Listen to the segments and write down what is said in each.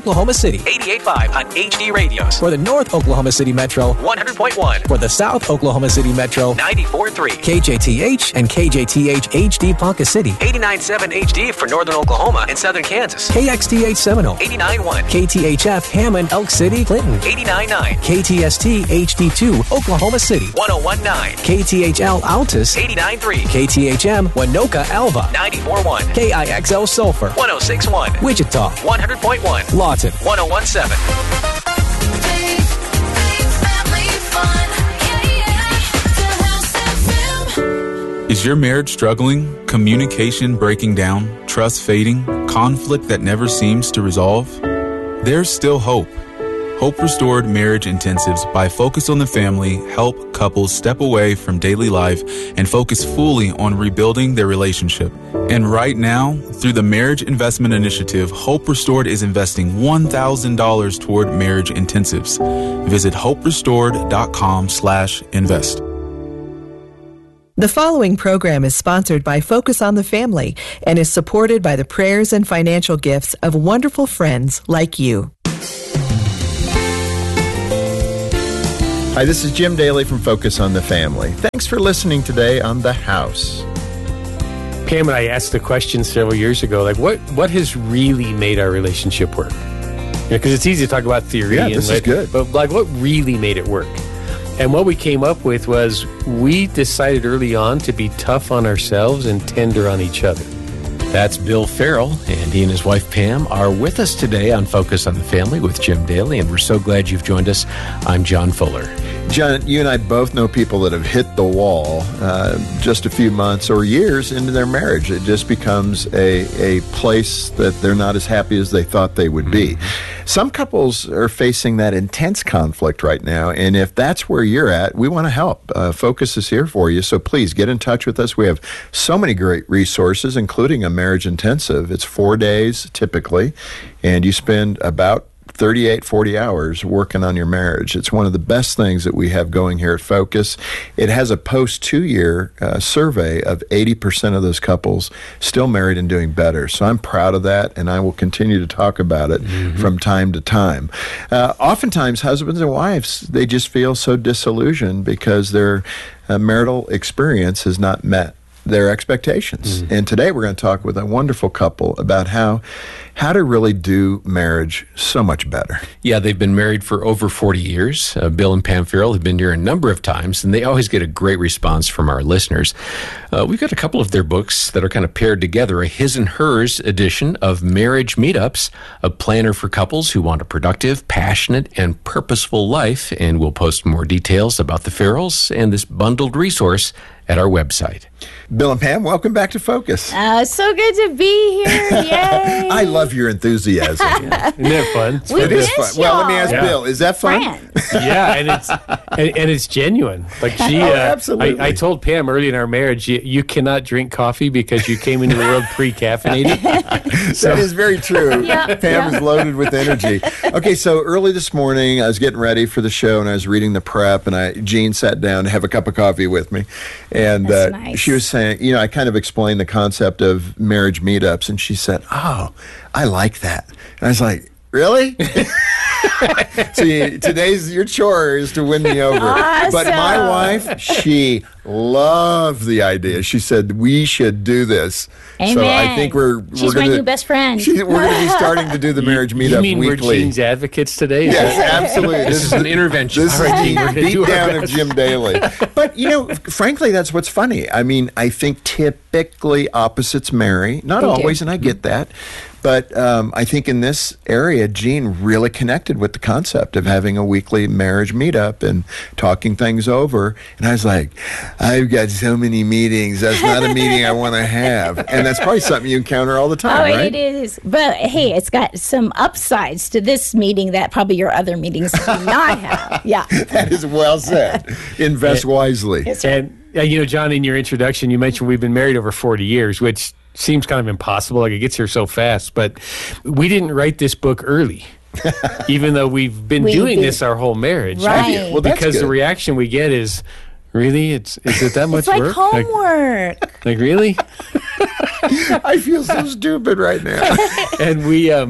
Oklahoma City, 88.5 on HD radios. for the North Oklahoma City Metro, 100.1, for the South Oklahoma City Metro, 94.3, KJTH and KJTH HD Ponca City, 89.7 HD for Northern Oklahoma and Southern Kansas, KXTH Seminole, 89.1, KTHF Hammond, Elk City, Clinton, 89.9, KTST HD2 Oklahoma City, 101.9, KTHL Altus, 89.3, KTHM Winoka Alva, 94.1, KIXL Sulphur, 106.1, Wichita, 100.1, Lawton, 101.7. Is your marriage struggling? Communication breaking down? Trust fading? Conflict that never seems to resolve? There's still hope. Hope Restored Marriage Intensives by Focus on the Family help couples step away from daily life and focus fully on rebuilding their relationship. And right now, through the Marriage Investment Initiative, Hope Restored is investing $1,000 toward marriage intensives. Visit hoperestored.com/invest. The following program is sponsored by Focus on the Family and is supported by the prayers and financial gifts of wonderful friends like you. Hi, this is Jim Daly from Focus on the Family. Thanks for listening today on The House. Pam and I asked the question several years ago, like, what has really made our relationship work? Because it's easy to talk about theory. Yeah, this is good. But, like, what really made it work? And what we came up with was we decided early on to be tough on ourselves and tender on each other. That's Bill Farrell, and he and his wife Pam are with us today on Focus on the Family with Jim Daly, and we're so glad you've joined us. I'm John Fuller. John, you and I both know people that have hit the wall just a few months or years into their marriage. It just becomes a place that they're not as happy as they thought they would be. Some couples are facing that intense conflict right now, and if that's where you're at, we want to help. Focus is here for you, so please get in touch with us. We have so many great resources, including a marriage intensive. It's 4 days typically, and you spend about 38, 40 hours working on your marriage. It's one of the best things that we have going here at Focus. It has a post-2-year survey of 80% of those couples still married and doing better. So I'm proud of that, and I will continue to talk about it from time to time. Oftentimes, husbands and wives, they just feel so disillusioned because their marital experience has not met their expectations. And today we're going to talk with a wonderful couple about how to really do marriage so much better. Yeah, they've been married for over 40 years. Bill and Pam Farrell have been here a number of times, and they always get a great response from our listeners. We've got a couple of their books that are kind of paired together, a His and Hers edition of Marriage Meetups, a planner for couples who want a productive, passionate, and purposeful life, and we'll post more details about the Farrells and this bundled resource at our website. Bill and Pam, welcome back to Focus. So good to be here. Yay. I love your enthusiasm. Isn't that fun? It is fun. Well, let me ask Bill, is that fun? Yeah, and it's genuine. Like she, absolutely. I told Pam early in our marriage, you cannot drink coffee because you came into the world pre-caffeinated. That is very true. Pam is loaded with energy. Okay, so early this morning, I was getting ready for the show, and I was reading the prep, and Jean sat down to have a cup of coffee with me, and nice. She was saying, I kind of explained the concept of marriage meetups, and she said, "Oh, I like that." And I was like, "Really?" So today's your chore is to win me over. Awesome. But my wife, she loved the idea. She said we should do this. Amen. So I think She's my new best friend. We're going to be starting to do the marriage meetup You mean weekly. we're Gene's advocates today? Yes, absolutely. This is an intervention. This All right, is Gene, we're gonna the do our beatdown of best. Jim Daly. But, frankly, that's what's funny. I mean, I think typically opposites marry. Not They do. always, and I get that. But I think in this area, Gene really connected with the concept of having a weekly marriage meetup and talking things over. And I was like, I've got so many meetings. That's not a meeting I want to have. And that's probably something you encounter all the time, right? It is. But, hey, it's got some upsides to this meeting that probably your other meetings do not have. Yeah. That is well said. Invest wisely. And, John, in your introduction, you mentioned we've been married over 40 years, which seems kind of impossible. Like, it gets here so fast. But we didn't write this book early, even though we've been doing this our whole marriage. Right. Well, that's because good. the reaction we get is, really? Is it that much It's like work? homework. Like, really? I feel so stupid right now. And we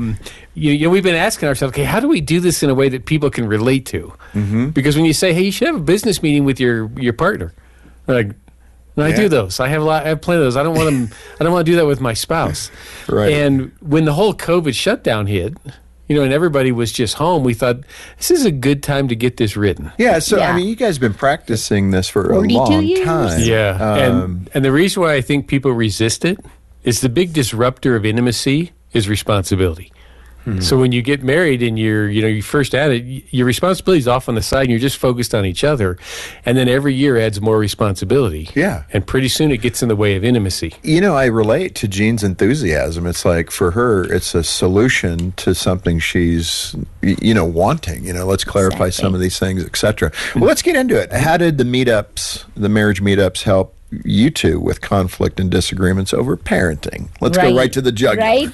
we've been asking ourselves, okay, how do we do this in a way that people can relate to? Mm-hmm. Because when you say, hey, you should have a business meeting with your partner, they're like, no, I do those. I have plenty of those. I don't want to do that with my spouse. Right. And when the whole COVID shutdown hit, and everybody was just home, we thought, this is a good time to get this written. Yeah, so, Yeah. I mean, you guys have been practicing this for a 42 long years. time. Yeah. And the reason why I think people resist it is the big disruptor of intimacy is responsibility. So when you get married and you're first at it, your responsibility is off on the side and you're just focused on each other. And then every year adds more responsibility. Yeah. And pretty soon it gets in the way of intimacy. I relate to Jean's enthusiasm. It's like, for her, it's a solution to something she's, wanting. Let's clarify some of these things, etc. Well, let's get into it. How did the marriage meetups help you two with conflict and disagreements over parenting? Let's go right to the jugular. Right?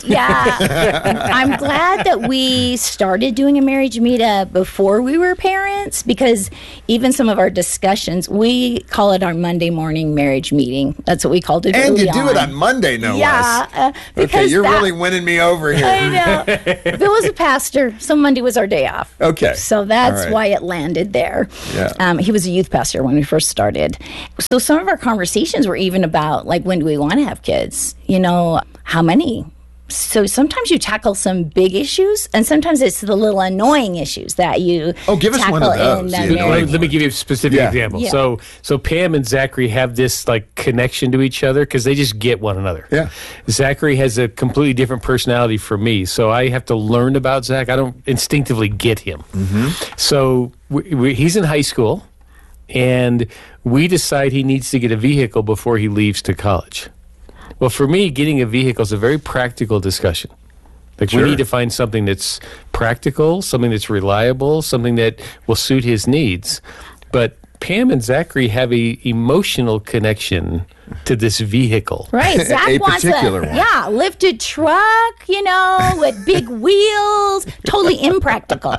Yeah. I'm glad that we started doing a marriage meetup before we were parents, because even some of our discussions, we call it our Monday morning marriage meeting. That's what we called it. And you early do it on Monday, no less. Yeah. Okay, you're really winning me over here. I know. Bill was a pastor, so Monday was our day off. Okay. So that's All right. why it landed there. Yeah. He was a youth pastor when we first started. So some of our conversations were even about, like, when do we want to have kids? How many? So sometimes you tackle some big issues, and sometimes it's the little annoying issues that you give us one of those. Let me give you a specific example. Yeah. So Pam and Zachary have this connection to each other because they just get one another. Yeah. Zachary has a completely different personality from me, so I have to learn about Zach. I don't instinctively get him. Mm-hmm. So he's in high school, and we decide he needs to get a vehicle before he leaves to college. Well, for me, getting a vehicle is a very practical discussion. We need to find something that's practical, something that's reliable, something that will suit his needs. But Pam and Zachary have a emotional connection to this vehicle. Right. Zach A wants particular one. lifted truck, with big wheels, totally impractical.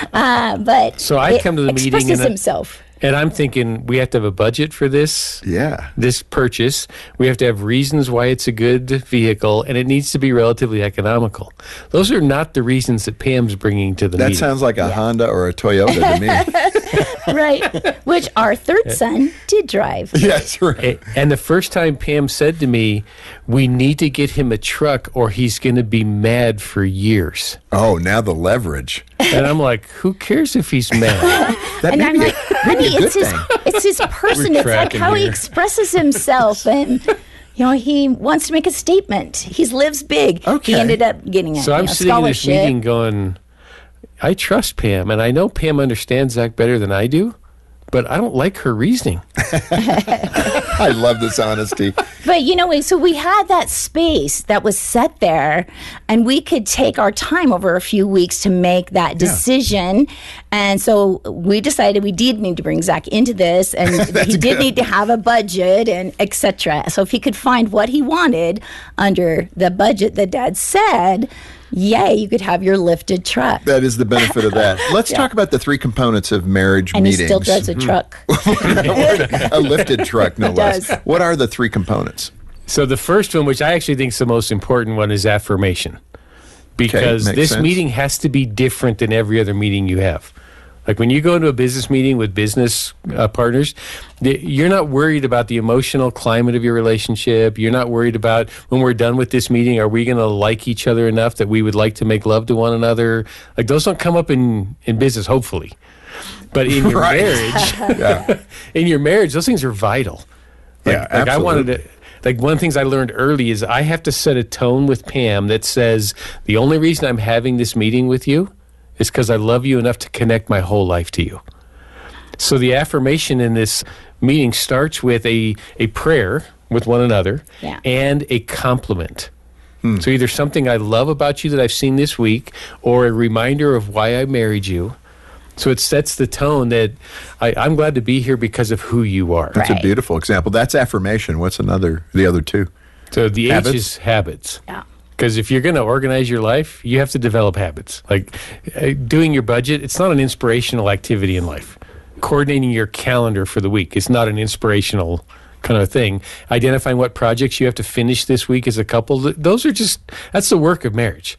But So I come to the meeting expresses and himself. And I'm thinking we have to have a budget for this. Yeah. This purchase. We have to have reasons why it's a good vehicle, and it needs to be relatively economical. Those are not the reasons that Pam's bringing to the That meeting. sounds like a Honda or a Toyota to me. Right. Which our third son did drive. Yes, right. And the first time Pam said to me, we need to get him a truck or he's going to be mad for years. Oh, now the leverage. And I'm like, who cares if he's mad? That And may I'm be like, honey, it's his person. It's like tracking how he here. expresses himself. And, he wants to make a statement. He lives big. Okay. He ended up getting a So I'm sitting in this scholarship. meeting going, I trust Pam, and I know Pam understands Zach better than I do, but I don't like her reasoning. I love this honesty. But, so we had that space that was set there, and we could take our time over a few weeks to make that decision. And so we decided we did need to bring Zach into this, and he did need to have a budget and et cetera. So if he could find what he wanted under the budget that Dad said, yay, you could have your lifted truck. That is the benefit of that. Let's talk about the three components of marriage And meetings. he still drives a truck. A lifted truck, no less. does. What are the three components? So the first one, which I actually think is the most important one, is affirmation. Because makes this sense. meeting has to be different than every other meeting you have. Like when you go into a business meeting with business partners, you're not worried about the emotional climate of your relationship. You're not worried about when we're done with this meeting, are we going to like each other enough that we would like to make love to one another? Like those don't come up in business, hopefully. But in your marriage, in your marriage, those things are vital. I wanted to. Like one of the things I learned early is I have to set a tone with Pam that says the only reason I'm having this meeting with you is because I love you enough to connect my whole life to you. So the affirmation in this meeting starts with a prayer with one another and a compliment. So either something I love about you that I've seen this week or a reminder of why I married you. So it sets the tone that I'm glad to be here because of who you are. That's a beautiful example. That's affirmation. What's the other two? So the Habits? H is habits. Yeah. Because if you're going to organize your life, you have to develop habits. Like doing your budget, it's not an inspirational activity in life. Coordinating your calendar for the week is not an inspirational kind of thing. Identifying what projects you have to finish this week as a couple, that's the work of marriage.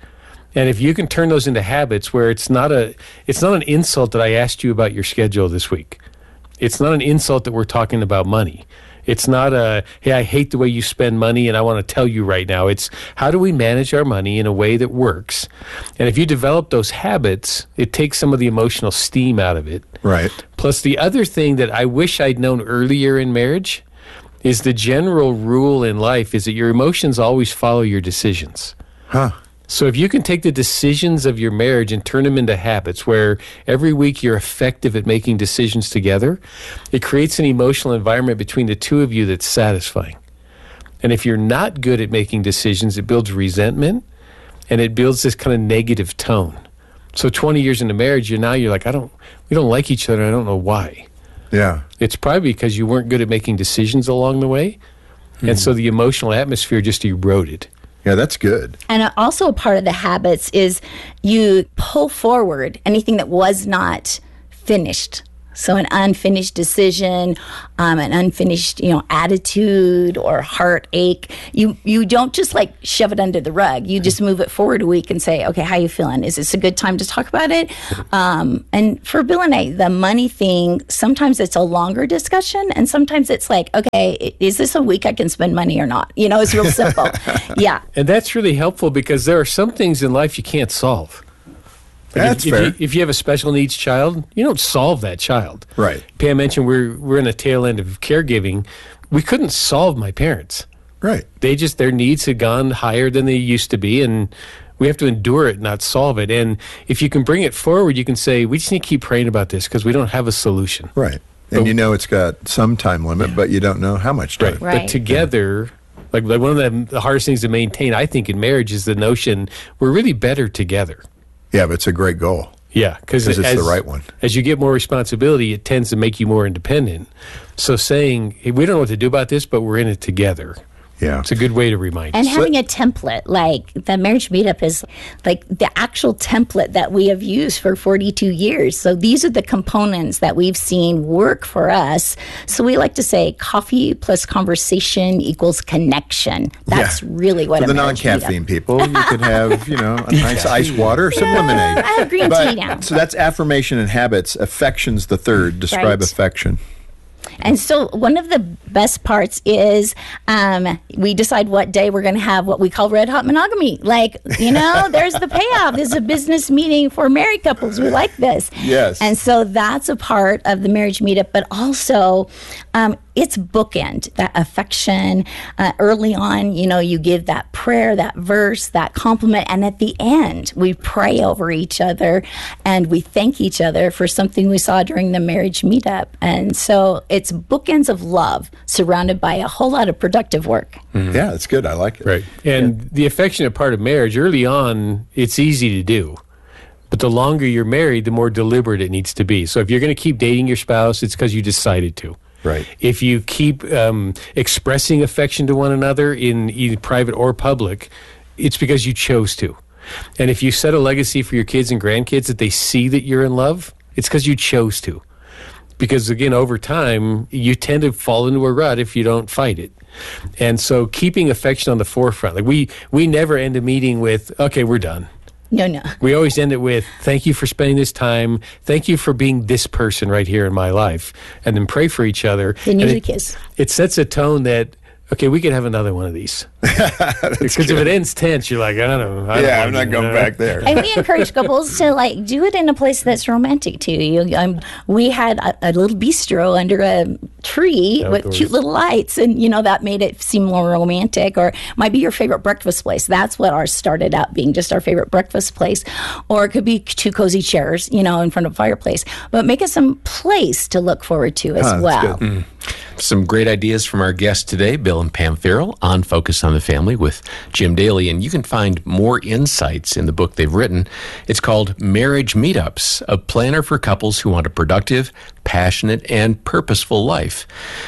And if you can turn those into habits where it's not an insult that I asked you about your schedule this week. It's not an insult that we're talking about money. It's not hey, I hate the way you spend money and I want to tell you right now. It's how do we manage our money in a way that works? And if you develop those habits, it takes some of the emotional steam out of it. Right. Plus, the other thing that I wish I'd known earlier in marriage is the general rule in life is that your emotions always follow your decisions. Huh. So if you can take the decisions of your marriage and turn them into habits where every week you're effective at making decisions together, it creates an emotional environment between the two of you that's satisfying. And if you're not good at making decisions, it builds resentment and it builds this kind of negative tone. So 20 years into marriage, you're like, we don't like each other. I don't know why. Yeah. It's probably because you weren't good at making decisions along the way. And so the emotional atmosphere just eroded. Yeah, that's good. And also a part of the habits is you pull forward anything that was not finished. So an unfinished decision, an unfinished, attitude or heartache. You don't just like shove it under the rug. You just move it forward a week and say, okay, how you feeling? Is this a good time to talk about it? And for Bill and I, the money thing, sometimes it's a longer discussion and sometimes it's like, okay, is this a week I can spend money or not? It's real simple. Yeah. And that's really helpful because there are some things in life you can't solve. That's fair. If you have a special needs child, you don't solve that child. Right. Pam mentioned we're in a tail end of caregiving. We couldn't solve my parents. Right. Their needs had gone higher than they used to be, and we have to endure it, not solve it. And if you can bring it forward, you can say, we just need to keep praying about this because we don't have a solution. Right. And it's got some time limit, but you don't know how much time. Right. But together, like one of the hardest things to maintain, I think, in marriage is the notion we're really better together. Yeah, but it's a great goal. Yeah, because it's the right one. As you get more responsibility, it tends to make you more independent. So saying, hey, we don't know what to do about this, but we're in it together. Yeah. It's a good way to remind And us. having a template, like the marriage meetup is like the actual template that we have used for 42 years. So these are the components that we've seen work for us. So we like to say coffee plus conversation equals connection. That's really what for a the marriage non-caffeine meetup. people, you could have, a nice ice water or some lemonade. I have green tea now. So that's affirmation and habits. Affection's the third. Describe Right. affection. And so one of the best parts is we decide what day we're going to have what we call red hot monogamy. Like, there's the payoff. This is a business meeting for married couples. We like this. Yes. And so that's a part of the marriage meetup. But also it's bookend, that affection. Early on, you give that prayer, that verse, that compliment. And at the end, we pray over each other and we thank each other for something we saw during the marriage meetup. And so it's bookends of love surrounded by a whole lot of productive work. Mm-hmm. Yeah, it's good. I like it. Right. And the affectionate part of marriage, early on, it's easy to do. But the longer you're married, the more deliberate it needs to be. So if you're going to keep dating your spouse, it's because you decided to. Right. If you keep expressing affection to one another in either private or public, it's because you chose to. And if you set a legacy for your kids and grandkids that they see that you're in love, it's because you chose to. Because, again, over time, you tend to fall into a rut if you don't fight it. And so keeping affection on the forefront. Like we never end a meeting with, okay, we're done. No. We always end it with, thank you for spending this time. Thank you for being this person right here in my life. And then pray for each other. Then usually kiss. It sets a tone that, okay, we could have another one of these. Because if it ends tense, you're like, I don't know. I'm not going back there. And we encourage couples to do it in a place that's romantic too. We had a little bistro under a tree with cute little lights, and that made it seem more romantic. Or it might be your favorite breakfast place. That's what ours started out being, just our favorite breakfast place. Or it could be two cozy chairs, in front of a fireplace. But make it some place to look forward to as well. Some great ideas from our guests today, Bill and Pam Farrell, on Focus on the Family with Jim Daly. And you can find more insights in the book they've written. It's called Marriage Meetups, a planner for couples who want a productive, passionate, and purposeful life.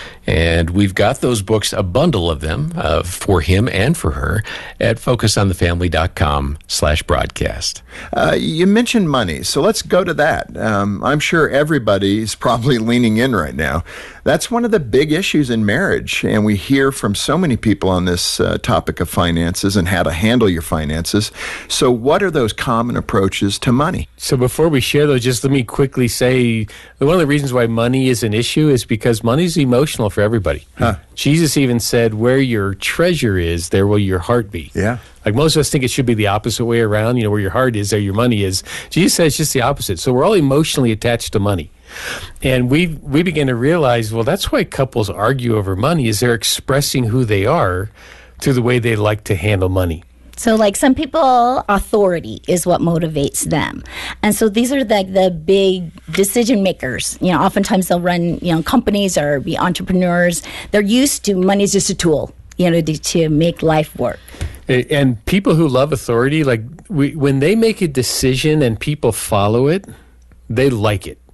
And we've got those books, a bundle of them, for him and for her, at focusonthefamily.com/broadcast. You mentioned money, so let's go to that. I'm sure everybody's probably leaning in right now. That's one of the big issues in marriage. And we hear from so many people on this topic of finances and how to handle your finances. So what are those common approaches to money? So before we share those, just let me quickly say one of the reasons why money is an issue is because money is emotional for everybody. Jesus even said, where your treasure is, there will your heart be. Yeah. Like most of us think it should be the opposite way around. Where your heart is, there your money is. Jesus says just the opposite. So we're all emotionally attached to money. And we began to realize, well, that's why couples argue over money, is they're expressing who they are through the way they like to handle money. So like some people, authority is what motivates them. And so these are the big decision makers. Oftentimes they'll run, companies or be entrepreneurs. They're used to money is just a tool, to make life work. And people who love authority, when they make a decision and people follow it, they like it.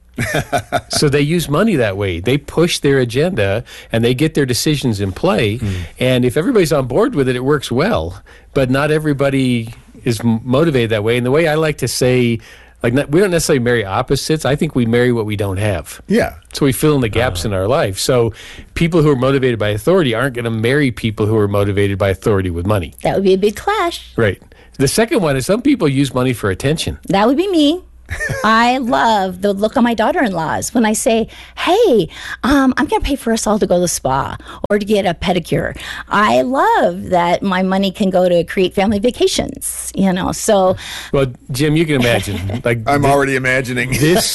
So they use money that way. They push their agenda and they get their decisions in play. And if everybody's on board with it, it works well. But not everybody is motivated that way. And the way I like to say, we don't necessarily marry opposites. I think we marry what we don't have. Yeah. So we fill in the gaps in our life. So people who are motivated by authority aren't going to marry people who are motivated by authority with money. That would be a big clash. Right. The second one is some people use money for attention. That would be me. I love the look on my daughter-in-law's when I say, hey, I'm going to pay for us all to go to the spa or to get a pedicure. I love that my money can go to create family vacations, so. Well, Jim, you can imagine. I'm already imagining.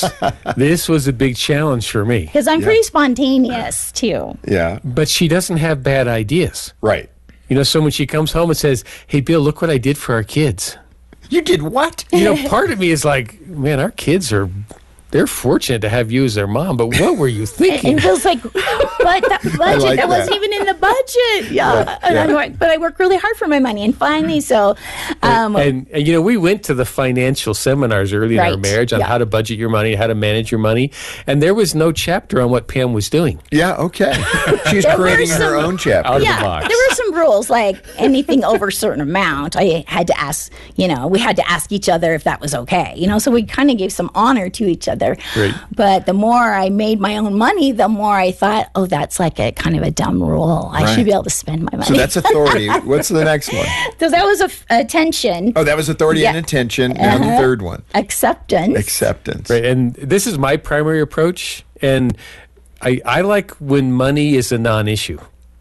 This was a big challenge for me. Because I'm pretty spontaneous, too. Yeah. But she doesn't have bad ideas. Right. So when she comes home and says, hey, Bill, look what I did for our kids. You did what? Part of me is like, man, our kids they're fortunate to have you as their mom, but what were you thinking? And Bill's like, but that budget, that wasn't even in the budget. Yeah. But I work really hard for my money. And finally, so. And we went to the financial seminars early in our marriage on how to budget your money, how to manage your money. And there was no chapter on what Pam was doing. Yeah, okay. She's creating her own chapter. Out of the box. There were some rules, like anything over a certain amount, I had to ask, we had to ask each other if that was okay. So we kind of gave some honor to each other. Right. But the more I made my own money, the more I thought, oh, that's like a kind of a dumb rule. I should be able to spend my money. So that's authority. What's the next one? So that was attention. Oh, that was authority and attention. Now the third one. Acceptance. Right. And this is my primary approach. And I like when money is a non-issue.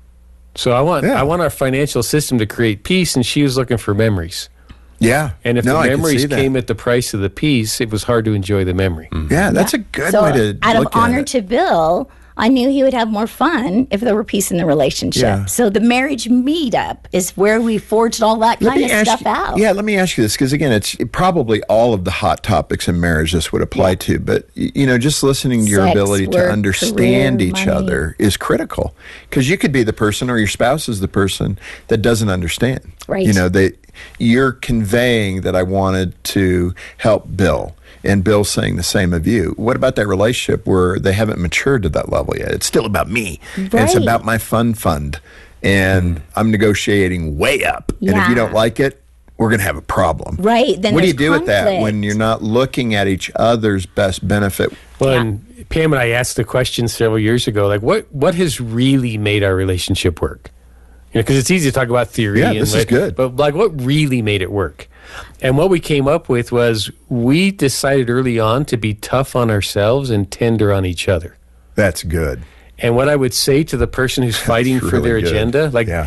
So I want our financial system to create peace, and she was looking for memories. Yeah. And if the memories came at the price of the peace, it was hard to enjoy the memory. Yeah, that's a good way to out look of honor at it. to Bill, I knew he would have more fun if there were peace in the relationship. Yeah. So the marriage meetup is where we forged all that kind of stuff out. Yeah, let me ask you this, because again, it's probably all of the hot topics in marriage this would apply to, but just listening to your Sex, ability to work, understand career, each money. other is critical, because you could be the person, or your spouse is the person that doesn't understand. Right. You're conveying that I wanted to help Bill, and Bill's saying the same of you. What about that relationship where they haven't matured to that level yet? It's still about me. Right. And it's about my fund, and I'm negotiating way up. And if you don't like it, we're going to have a problem. Right. Then what do you there's do with that conflict. when you're not looking at each other's best benefit? Well, and Pam and I asked the question several years ago, what has really made our relationship work? Because it's easy to talk about theory. Yeah, this is good. But what really made it work? And what we came up with was we decided early on to be tough on ourselves and tender on each other. That's good. And what I would say to the person who's fighting for really their good. agenda,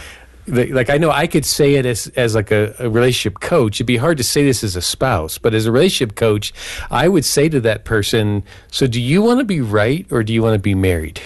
I know I could say it as like a relationship coach. It'd be hard to say this as a spouse, but as a relationship coach, I would say to that person, so do you want to be right or do you want to be married?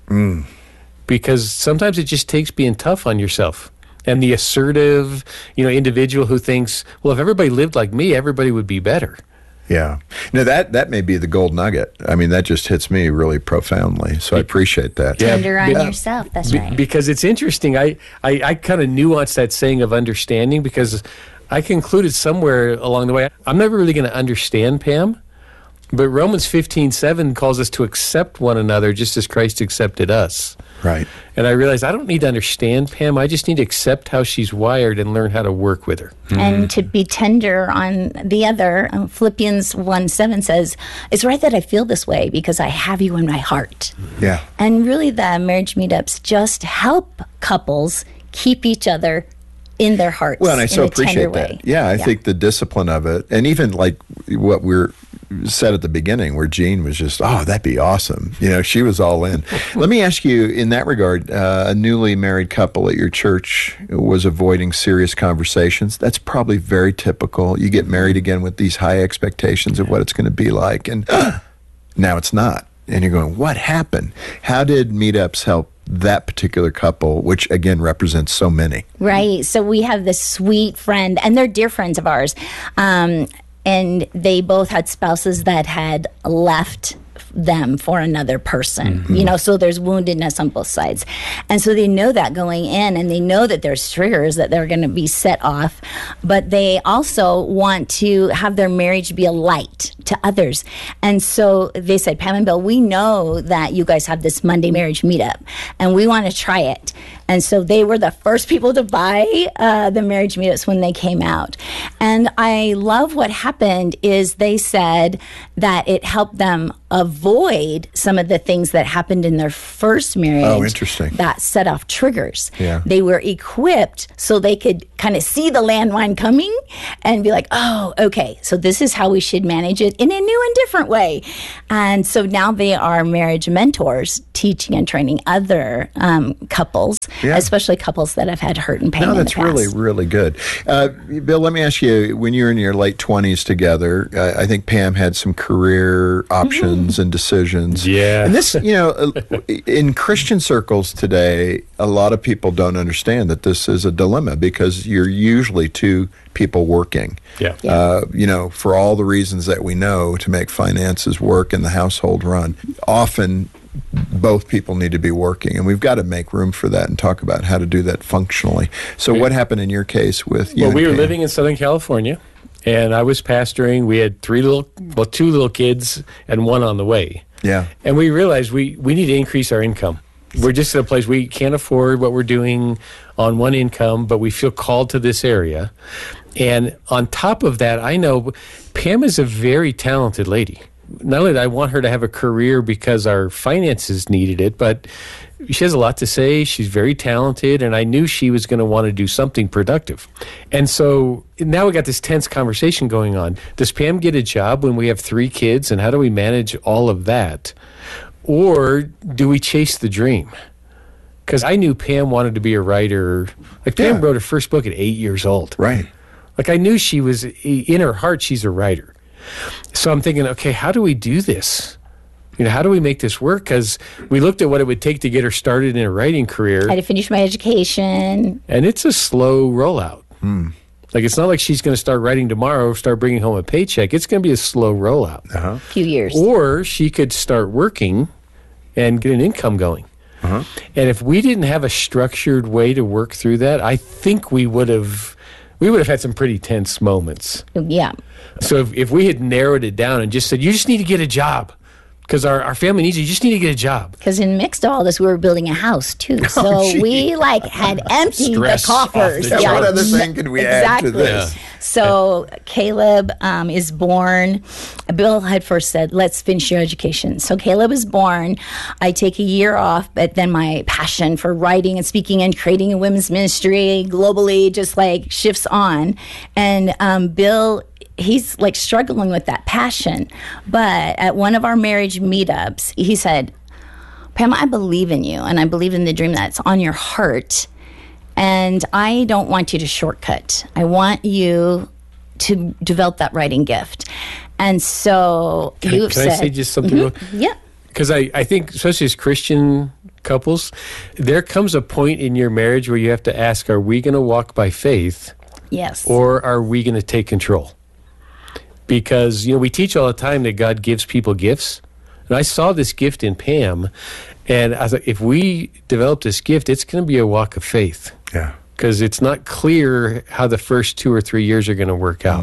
Because sometimes it just takes being tough on yourself. And the assertive, individual who thinks, well, if everybody lived like me, everybody would be better. Yeah. No, that may be the gold nugget. I mean, that just hits me really profoundly. So I appreciate that. Tender on yourself. That's right. Because it's interesting. I kind of nuanced that saying of understanding, because I concluded somewhere along the way, I'm never really going to understand Pam. But Romans 15:7 calls us to accept one another just as Christ accepted us. Right. And I realized I don't need to understand Pam. I just need to accept how she's wired and learn how to work with her. And to be tender on the other. Philippians 1:7 says, it's right that I feel this way because I have you in my heart. Yeah. And really the marriage meetups just help couples keep each other in their hearts. Well, and I in so a appreciate tender that. way. Yeah, I think the discipline of it, and even like what we're said at the beginning, where Jean was just, oh, that'd be awesome. You know, she was all in. Let me ask you, in that regard, a newly married couple at your church was avoiding serious conversations. That's probably very typical. You get married again with these high expectations of what it's going to be like, and now it's not. And you're going, what happened? How did meetups help that particular couple, which again represents so many? Right. So we have this sweet friend, and they're dear friends of ours. And they both had spouses that had left them for another person, you know, so there's woundedness on both sides. And so they know that going in, and they know that there's triggers that they're going to be set off, but they also want to have their marriage be a light to others. And so they said, Pam and Bill, we know that you guys have this Monday marriage meetup, and we want to try it. And so they were the first people to buy the marriage meetups when they came out. And I love what happened is they said that it helped them avoid some of the things that happened in their first marriage. Oh, interesting. That set off triggers. Yeah. They were equipped so they could kind of see the landmine coming and be like, oh, okay, so this is how we should manage it in a new and different way. And so now they are marriage mentors, teaching and training other couples, especially couples that have had hurt and pain in the past. No, that's really, really good. Bill, let me ask you, when you were in your late 20s together, I think Pam had some career options and decisions. Yeah. And this, you know, in Christian circles today, a lot of people don't understand that this is a dilemma because you're usually two people working. Yeah. You know, for all the reasons that we know to make finances work and the household run. Often both people need to be working, and we've got to make room for that and talk about how to do that functionally. So what happened in your case with you? Well, we were Pam? living in Southern California, and I was pastoring. We had two little kids and one on the way. Yeah. And we realized we need to increase our income. We're just at a place we can't afford what we're doing on one income, but we feel called to this area. And on top of that, I know Pam is a very talented lady. Not only did I want her to have a career because our finances needed it, but she has a lot to say. She's very talented, and I knew she was going to want to do something productive. And so now we got this tense conversation going on. Does Pam get a job when we have 3 kids, and how do we manage all of that? Or do we chase the dream? Because I knew Pam wanted to be a writer. Like Pam wrote her first book at 8 years old. Right. Like I knew she was, in her heart, she's a writer. So I'm thinking, okay, how do we do this? You know, how do we make this work? Because we looked at what it would take to get her started in a writing career. I had to finish my education. And it's a slow rollout. Like, it's not like she's going to start writing tomorrow, start bringing home a paycheck. It's going to be a slow rollout. A few years. Or she could start working and get an income going. And if we didn't have a structured way to work through that, I think we would have had some pretty tense moments. Yeah. So if we had narrowed it down and just said, you just need to get a job because our family needs you, just need to get a job. Because in mixed all this, we were building a house too. So we had emptied Stress the coffers. off the What other thing can we add to this? So Caleb is born. Bill had first said, let's finish your education. So Caleb is born. I take a year off, but then my passion for writing and speaking and creating a women's ministry globally just like shifts on. And Bill, he's like struggling with that passion. But at one of our marriage meetups, he said, Pam, I believe in you, and I believe in the dream that's on your heart. And I don't want you to shortcut. I want you to develop that writing gift. And so Can I say just something? Yeah. Because I think, especially as Christian couples, there comes a point in your marriage where you have to ask, are we going to walk by faith? Yes. Or are we going to take control? Because, you know, we teach all the time that God gives people gifts. And I saw this gift in Pam, and I was like, if we develop this gift, it's going to be a walk of faith. Yeah. because it's not clear how the first 2 or 3 years are going to work out.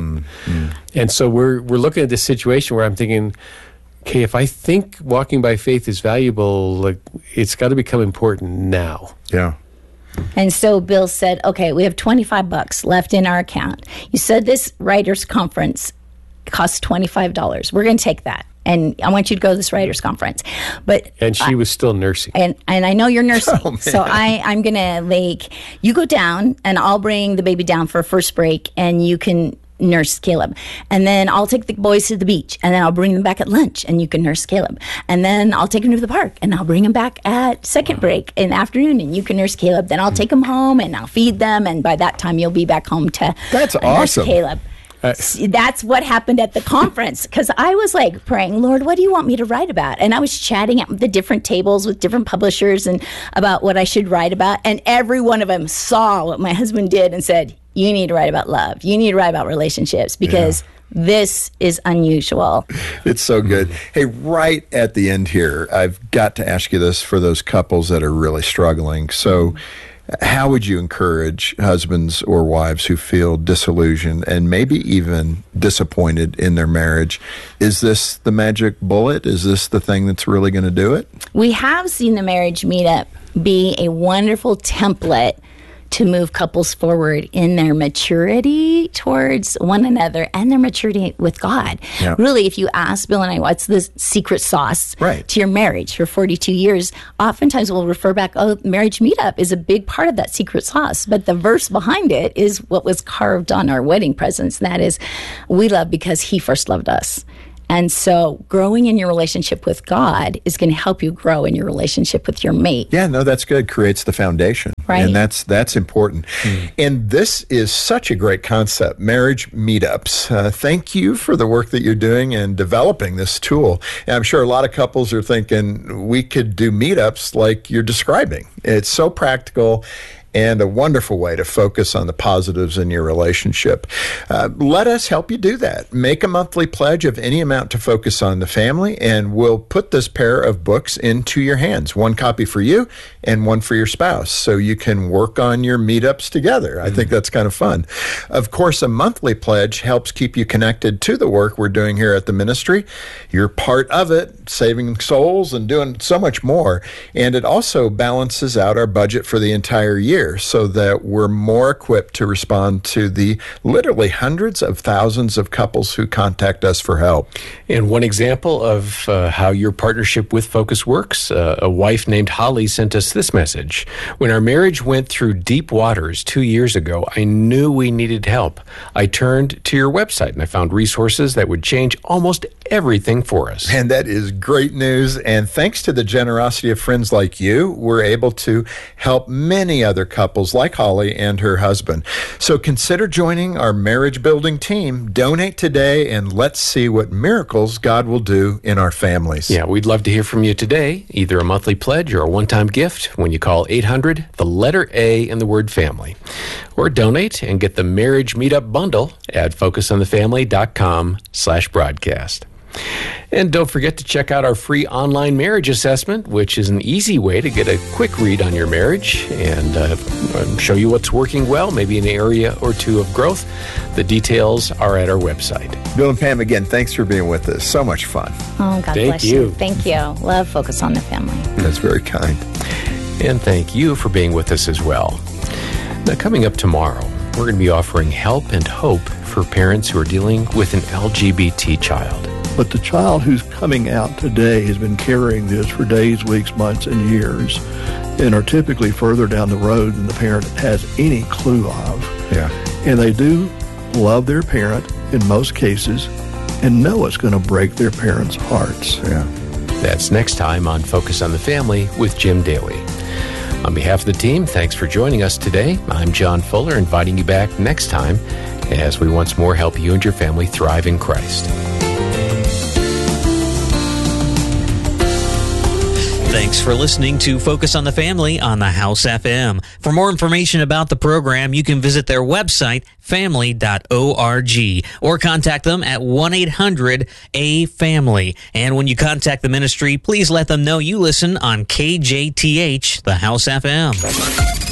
And so we're looking at this situation where I'm thinking, okay, if I think walking by faith is valuable, like, it's got to become important now. Yeah. And so Bill said, okay, we have $25 left in our account. You said this writers' conference costs $25. We're going to take that. And I want you to go to this writers' conference. And she was still nursing. And I know you're nursing. So I'm going to, you go down, and I'll bring the baby down for a first break, and you can nurse Caleb. And then I'll take the boys to the beach, and then I'll bring them back at lunch, and you can nurse Caleb. And then I'll take them to the park, and I'll bring them back at second break in the afternoon, and you can nurse Caleb. Then I'll take them home, and I'll feed them, and by that time you'll be back home to That's nurse awesome. Caleb. That's what happened at the conference, because I was praying, Lord, what do you want me to write about? And I was chatting at the different tables with different publishers and about what I should write about. And every one of them saw what my husband did and said, you need to write about love. You need to write about relationships, because this is unusual. It's so good. Hey, right at the end here, I've got to ask you this for those couples that are really struggling. So how would you encourage husbands or wives who feel disillusioned and maybe even disappointed in their marriage? Is this the magic bullet? Is this the thing that's really going to do it? We have seen the marriage meetup be a wonderful template to move couples forward in their maturity towards one another and their maturity with God. Yeah. Really, if you ask Bill and I, what's the secret sauce to your marriage for 42 years, oftentimes we'll refer back, marriage meetup is a big part of that secret sauce. But the verse behind it is what was carved on our wedding presents. That is, we love because he first loved us. And so growing in your relationship with God is going to help you grow in your relationship with your mate. Yeah, no, that's good. Creates the foundation. Right. And that's important. And this is such a great concept, marriage meetups. Thank you for the work that you're doing and developing this tool. And I'm sure a lot of couples are thinking we could do meetups like you're describing. It's so practical and a wonderful way to focus on the positives in your relationship. Let us help you do that. Make a monthly pledge of any amount to focus on the family, and we'll put this pair of books into your hands. One copy for you and one for your spouse, so you can work on your meetups together. I think that's kind of fun. Of course, a monthly pledge helps keep you connected to the work we're doing here at the ministry. You're part of it, saving souls and doing so much more. And it also balances out our budget for the entire year, so that we're more equipped to respond to the literally hundreds of thousands of couples who contact us for help. And one example of how your partnership with Focus works, a wife named Holly sent us this message. When our marriage went through deep waters 2 years ago, I knew we needed help. I turned to your website and I found resources that would change almost everything for us. And that is great news. And thanks to the generosity of friends like you, we're able to help many other couples like Holly and her husband. So consider joining our marriage building team. Donate today, and let's see what miracles God will do in our families. Yeah, we'd love to hear from you today, either a monthly pledge or a one-time gift when you call 800, the letter A and the word family. Or donate and get the Marriage Meetup Bundle at focusonthefamily.com/broadcast. And don't forget to check out our free online marriage assessment, which is an easy way to get a quick read on your marriage and show you what's working well, maybe an area or two of growth. The details are at our website. Bill and Pam, again, thanks for being with us. So much fun. Oh, God Thank bless you. Thank you. Love Focus on the Family. That's very kind. And thank you for being with us as well. Now, coming up tomorrow, we're going to be offering help and hope for parents who are dealing with an LGBT child. But the child who's coming out today has been carrying this for days, weeks, months, and years, and are typically further down the road than the parent has any clue of. Yeah. And they do love their parent in most cases and know it's going to break their parents' hearts. Yeah. That's next time on Focus on the Family with Jim Daly. On behalf of the team, thanks for joining us today. I'm John Fuller, inviting you back next time as we once more help you and your family thrive in Christ. Thanks for listening to Focus on the Family on the House FM. For more information about the program, you can visit their website, family.org, or contact them at 1-800-A-FAMILY. And when you contact the ministry, please let them know you listen on KJTH, the House FM.